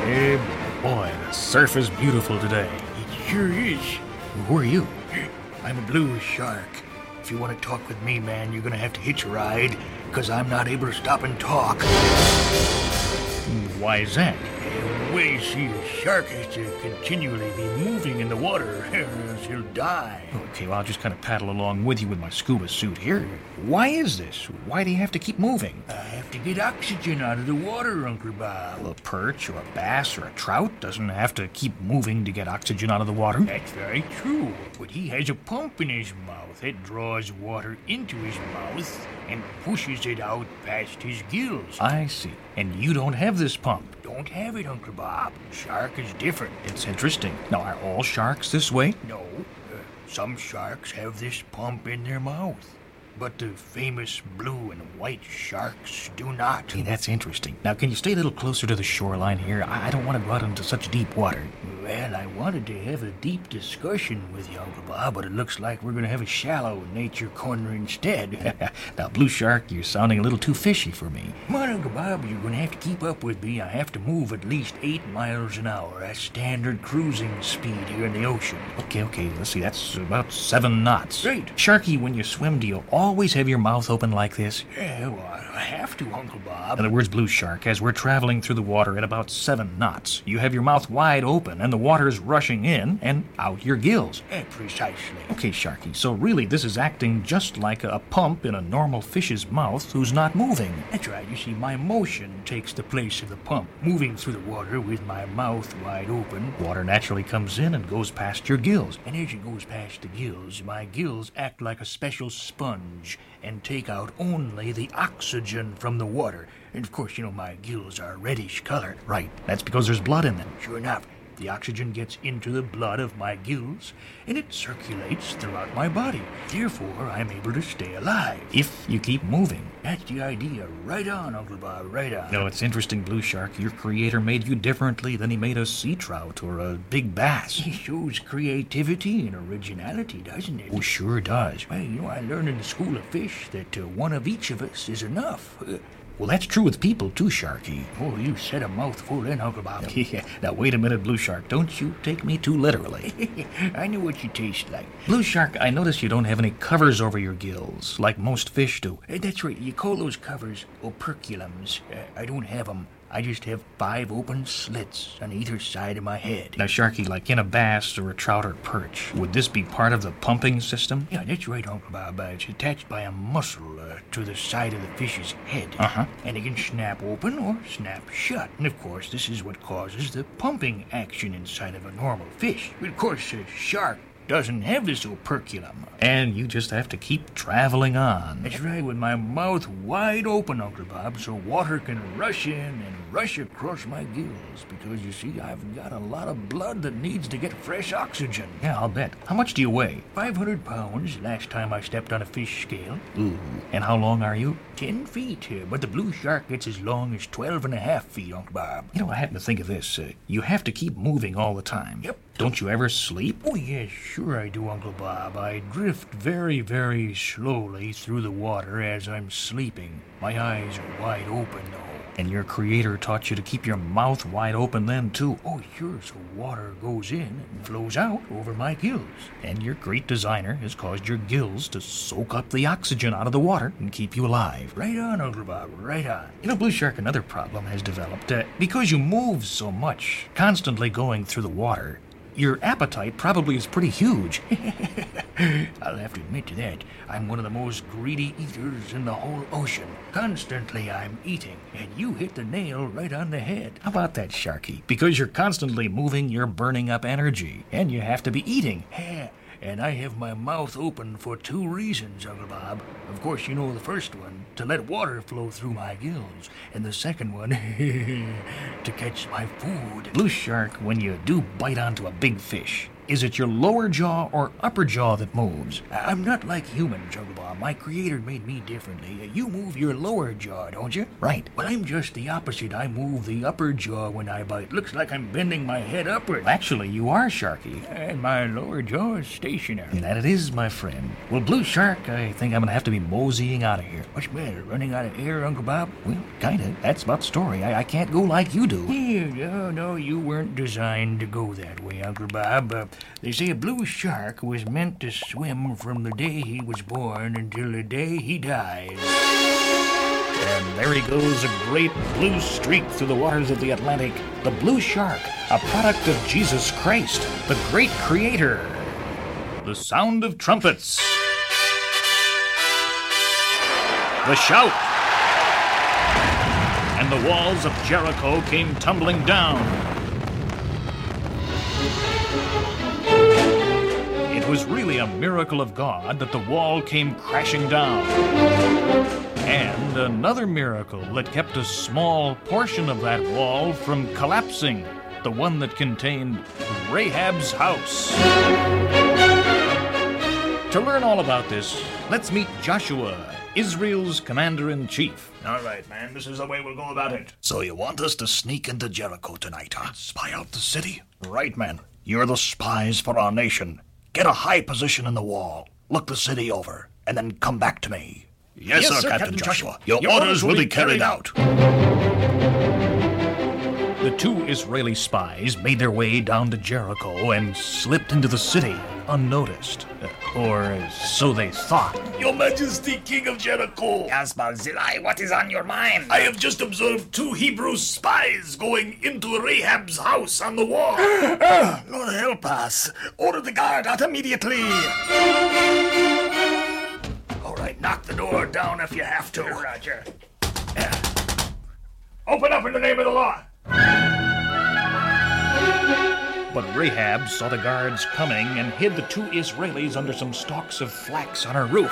Hey, boy, the surf is beautiful today. It sure is. Who are you? I'm a blue shark. If you want to talk with me, man, you're gonna have to hitch a ride, because I'm not able to stop and talk. Why is that? Well, you see, a shark has to continually be moving in the water, or else he'll die. Okay, well, I'll just kind of paddle along with you with my scuba suit here. Why is this? Why do you have to keep moving? I have to get oxygen out of the water, Uncle Bob. Well, a perch or a bass or a trout doesn't have to keep moving to get oxygen out of the water. That's very true, but he has a pump in his mouth that draws water into his mouth and pushes it out past his gills. I see. And you don't have this pump. Don't have it, Uncle Bob. Shark is different. It's interesting. Now, are all sharks this way? No, some sharks have this pump in their mouth, but the famous blue and white sharks do not. Hey, that's interesting. Now, can you stay a little closer to the shoreline here? I don't want to go out into such deep water. Well, I wanted to have a deep discussion with you, Uncle Bob, but it looks like we're going to have a shallow nature corner instead. Now, Blue Shark, you're sounding a little too fishy for me. Come on, Uncle Bob, you're going to have to keep up with me. I have to move at least 8 miles an hour. That's standard cruising speed here in the ocean. Okay, let's see, that's about 7 knots. Great. Sharky, when you swim, do you always have your mouth open like this? Yeah, well, I have to, Uncle Bob. In other words, Blue Shark, as we're traveling through the water at about 7 knots, you have your mouth wide open and the water's rushing in and out your gills. Precisely. Okay, Sharky, so really this is acting just like a pump in a normal fish's mouth who's not moving. That's right. You see, my motion takes the place of the pump, moving through the water with my mouth wide open. Water naturally comes in and goes past your gills. And as it goes past the gills, my gills act like a special sponge and take out only the oxygen from the water. And of course, my gills are reddish color. Right, that's because there's blood in them. Sure enough, the oxygen gets into the blood of my gills, and it circulates throughout my body. Therefore, I'm able to stay alive. If you keep moving. That's the idea. Right on, Uncle Bob, right on. No, it's interesting, Blue Shark. Your creator made you differently than he made a sea trout or a big bass. He shows creativity and originality, doesn't it? Oh, sure does. Well, I learned in the School of Fish that one of each of us is enough. Well, that's true with people, too, Sharky. Oh, you said a mouthful in, Uncle Bob. Yeah. Now, wait a minute, Blue Shark. Don't you take me too literally. I know what you taste like. Blue Shark, I notice you don't have any covers over your gills, like most fish do. That's right. You call those covers operculums. I don't have them. I just have 5 open slits on either side of my head. Now, Sharky, like in a bass or a trout or perch, would this be part of the pumping system? Yeah, that's right, Uncle Bob. It's attached by a muscle to the side of the fish's head. And it can snap open or snap shut. And of course, this is what causes the pumping action inside of a normal fish. But of course, a shark doesn't have this operculum. And you just have to keep traveling on. That's right, with my mouth wide open, Uncle Bob, so water can rush in and rush across my gills, because you see, I've got a lot of blood that needs to get fresh oxygen. Yeah, I'll bet. How much do you weigh? 500 pounds last time I stepped on a fish scale. Ooh. And how long are you? 10 feet, but the blue shark gets as long as 12.5 feet, Uncle Bob. I happen to think of this. You have to keep moving all the time. Yep. Don't you ever sleep? Oh, yes, sure I do, Uncle Bob. I drift very, very slowly through the water as I'm sleeping. My eyes are wide open, though. And your creator taught you to keep your mouth wide open then, too. Oh, sure, so water goes in and flows out over my gills. And your great designer has caused your gills to soak up the oxygen out of the water and keep you alive. Right on, Uncle Bob, right on. Blue Shark, another problem has developed. Because you move so much, constantly going through the water, your appetite probably is pretty huge. I'll have to admit to that. I'm one of the most greedy eaters in the whole ocean. Constantly I'm eating, and you hit the nail right on the head. How about that, Sharky? Because you're constantly moving, you're burning up energy, and you have to be eating. And I have my mouth open for 2 reasons, Uncle Bob. Of course, the first one, to let water flow through my gills. And the second one, to catch my food. Blue Shark, when you do bite onto a big fish, Is it your lower jaw or upper jaw that moves? I'm not like humans, Uncle Bob. My creator made me differently. You move your lower jaw, don't you? Right. Well, I'm just the opposite. I move the upper jaw when I bite. Looks like I'm bending my head upward. Actually, you are Sharky. And my lower jaw is stationary. And that it is, my friend. Well, Blue Shark, I think I'm going to have to be moseying out of here. What's the matter? Running out of air, Uncle Bob? Well, kinda. That's about the story. I can't go like you do. No, you weren't designed to go that way, Uncle Bob. They say a blue shark was meant to swim from the day he was born until the day he dies. And there he goes, a great blue streak through the waters of the Atlantic. The blue shark, a product of Jesus Christ, the great creator. The sound of trumpets. The shout. And the walls of Jericho came tumbling down. It was really a miracle of God that the wall came crashing down. And another miracle that kept a small portion of that wall from collapsing, the one that contained Rahab's house. To learn all about this, let's meet Joshua, Israel's commander-in-chief. All right, man, this is the way we'll go about it. So you want us to sneak into Jericho tonight, huh? Spy out the city? Right, man. You're the spies for our nation. Get a high position in the wall. Look the city over, and then come back to me. Yes, sir, Captain Joshua. Your orders will be carried out. The two Israeli spies made their way down to Jericho and slipped into the city unnoticed. Or so they thought. Your Majesty, King of Jericho. Yes, Barzillai, what is on your mind? I have just observed 2 Hebrew spies going into Rahab's house on the wall. Lord help us. Order the guard out immediately. All right, knock the door down if you have to. Roger. Open up in the name of the law. But Rahab saw the guards coming and hid the 2 Israelis under some stalks of flax on her roof.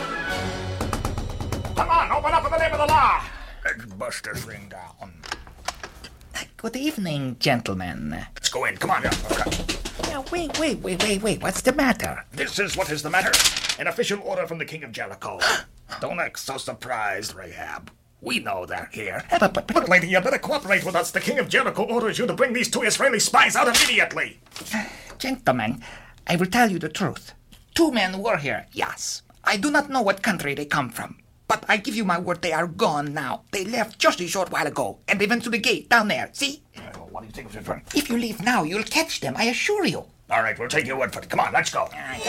Come on, open up in the name of the law. Let's bust this ring down. Good evening, gentlemen. Let's go in. Come on. Now, wait. What's the matter? This is what is the matter. An official order from the King of Jericho. Don't act so surprised, Rahab. We know they're here. But lady, you better cooperate with us. The King of Jericho orders you to bring these 2 Israeli spies out immediately. Gentlemen, I will tell you the truth. 2 men were here, yes. I do not know what country they come from. But I give you my word, they are gone now. They left just a short while ago, and they went through the gate down there, see? Well, what do you think of it, friend? If you leave now, you'll catch them, I assure you. All right, we'll take your word for it. Come on, let's go.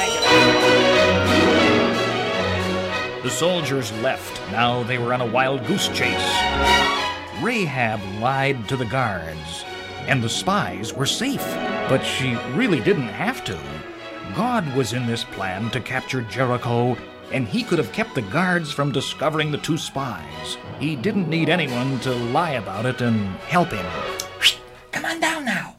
The soldiers left. Now they were on a wild goose chase. Rahab lied to the guards, and the spies were safe. But she really didn't have to. God was in this plan to capture Jericho, and he could have kept the guards from discovering the 2 spies. He didn't need anyone to lie about it and help him. Come on down now.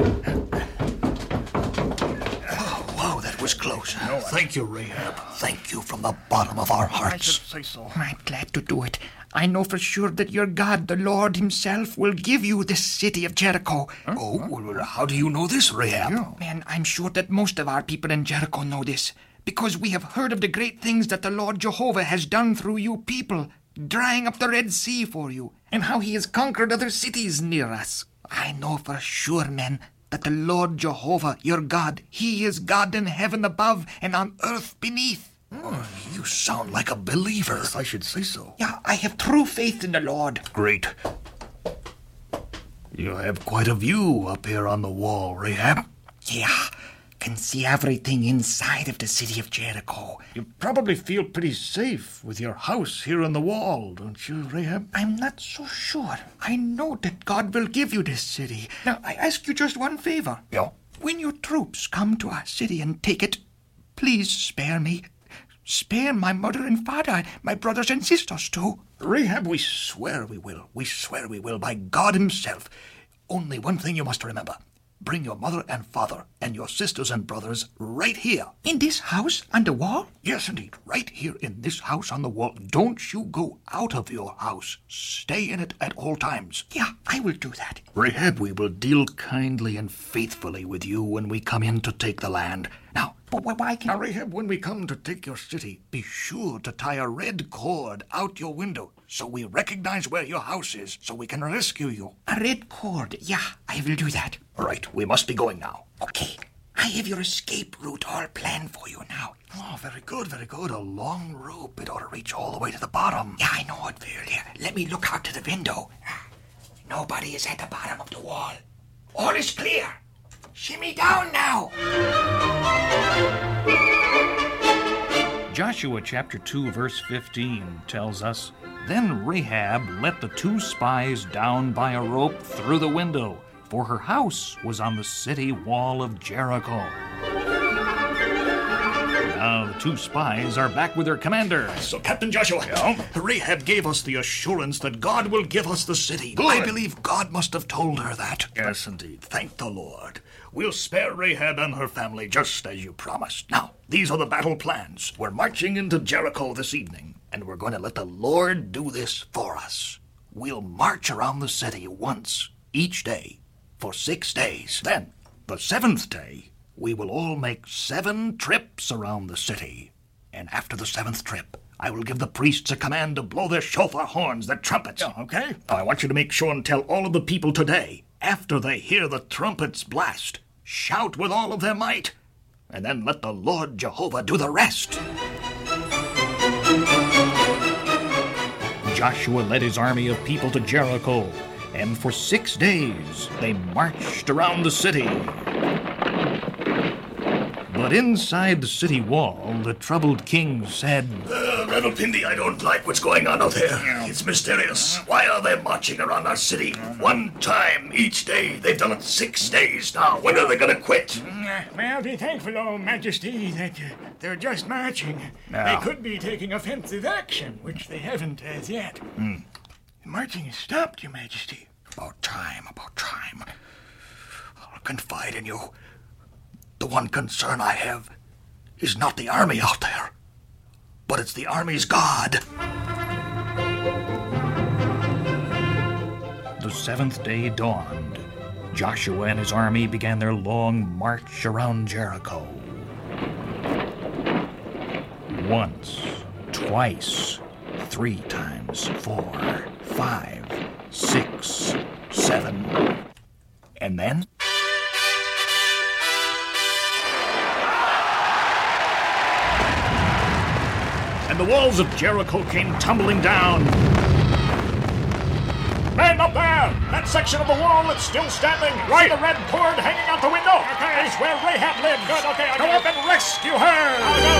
Wow, that was close. Thank you, Rahab. Thank you from the bottom of our hearts. Say so. I'm glad to do it. I know for sure that your God, the Lord himself, will give you this city of Jericho. Oh, well, how do you know this, Rahab? Man, I'm sure that most of our people in Jericho know this, because we have heard of the great things that the Lord Jehovah has done through you people, drying up the Red Sea for you, and how he has conquered other cities near us. I know for sure, men, that the Lord Jehovah, your God, he is God in heaven above and on earth beneath. Oh, you sound like a believer. I should say so. Yeah, I have true faith in the Lord. Great. You have quite a view up here on the wall, Rahab. Yeah, can see everything inside of the city of Jericho. You probably feel pretty safe with your house here on the wall, don't you, Rahab? I'm not so sure. I know that God will give you this city. Now, I ask you just one favor. Yeah? When your troops come to our city and take it, please spare me. Spare my mother and father, my brothers and sisters too. Rahab, we swear we will. We swear we will, by God himself. Only one thing you must remember. bring your mother and father and your sisters and brothers right here. In this house on the wall? Yes, indeed, right here in this house on the wall. Don't you go out of your house. Stay in it at all times. Yeah, I will do that. Rahab, we will deal kindly and faithfully with you when we come in to take the land. Now, But why Now, can't... Rahab, when we come to take your city, be sure to tie a red cord out your window so we recognize where your house is so we can rescue you. A red cord. Yeah, I will do that. All right, we must be going now. Okay, I have your escape route all planned for you now. Oh, very good, very good. A long rope. It ought to reach all the way to the bottom. Yeah, I know it will. Yeah. Let me look out to the window. Nobody is at the bottom of the wall. All is clear. Shimmy down now. Joshua chapter 2 verse 15 tells us, Then Rahab let the 2 spies down by a rope through the window, for her house was on the city wall of Jericho. Now the 2 spies are back with their commander. So, Captain Joshua, Rahab gave us the assurance that God will give us the city. Good. I believe God must have told her that. Yes, indeed. Thank the Lord. We'll spare Rahab and her family just as you promised. Now, these are the battle plans. We're marching into Jericho this evening, and we're going to let the Lord do this for us. We'll march around the city once each day for 6 days. Then, the 7th day, we will all make 7 trips around the city. And after the 7th trip, I will give the priests a command to blow their shofar horns, their trumpets. Oh, okay. Now, I want you to make sure and tell all of the people today, after they hear the trumpets blast, shout with all of their might, and then let the Lord Jehovah do the rest. Joshua led his army of people to Jericho, and for 6 days they marched around the city. But inside the city wall, the troubled king said, Ravapindi, I don't like what's going on out there. It's mysterious. Why are they marching around our city 1 time each day? They've done it 6 days now. When are they going to quit? Well, be thankful, O Majesty, that they're just marching. They could be taking offensive action, which they haven't as yet. Marching has stopped, Your Majesty. About time, about time. I'll confide in you. The one concern I have is not the army out there, but it's the army's God. The 7th day dawned. Joshua and his army began their long march around Jericho. Once, twice, 3 times, 4, 5, 6, 7, and then... And the walls of Jericho came tumbling down. Man up there! That section of the wall that's still standing! Right! See the red cord hanging out the window! Okay. That's where Rahab lives! Good, okay, I Go got up and rescue her!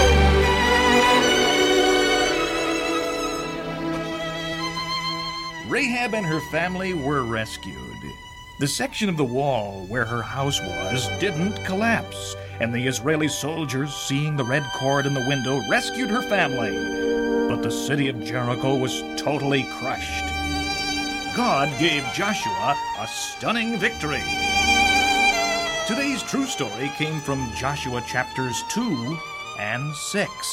Rahab and her family were rescued. The section of the wall where her house was didn't collapse, and the Israeli soldiers, seeing the red cord in the window, rescued her family. But the city of Jericho was totally crushed. God gave Joshua a stunning victory. Today's true story came from Joshua chapters 2 and 6.